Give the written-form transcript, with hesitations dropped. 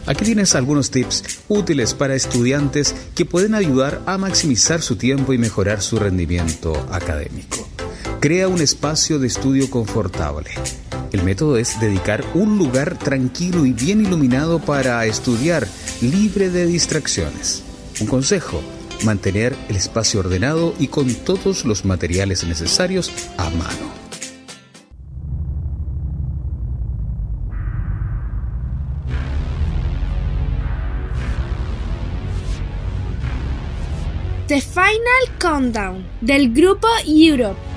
Aquí tienes algunos tips útiles para estudiantes que pueden ayudar a maximizar su tiempo y mejorar su rendimiento académico. Crea un espacio de estudio confortable. El método es dedicar un lugar tranquilo y bien iluminado para estudiar, libre de distracciones. Un consejo: mantener el espacio ordenado y con todos los materiales necesarios a mano. The Final Countdown del grupo Europe.